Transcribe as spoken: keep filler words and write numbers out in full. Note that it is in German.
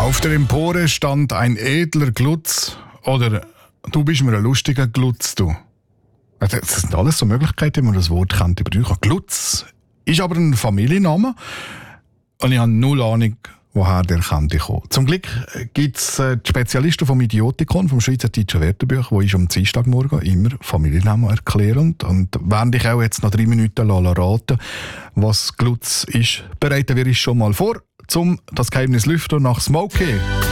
Auf der Empore stand ein edler Glutz oder du bist mir ein lustiger Glutz, du. Das sind alles so Möglichkeiten, wie man das Wort könnte brauchen. Glutz ist aber ein Familienname und ich habe null Ahnung, woher der könnte kommen. Zum Glück gibt es die Spezialisten vom Idiotikon, vom Schweizerdeutschen Wörterbuch, die ich am Dienstagmorgen immer Familiennamen erklären. Und während ich auch jetzt noch drei Minuten raten, was Glutz ist, bereiten wir uns schon mal vor, um das Geheimnis lüften nach Smokey.